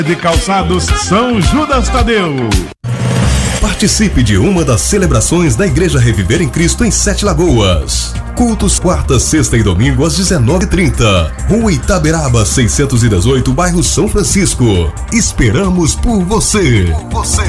de Calçados São Judas Tadeu. Participe de uma das celebrações da Igreja Reviver em Cristo em Sete Lagoas. Cultos quarta, sexta e domingo às 19h30. Rua Itaberaba 618, bairro São Francisco. Esperamos por você.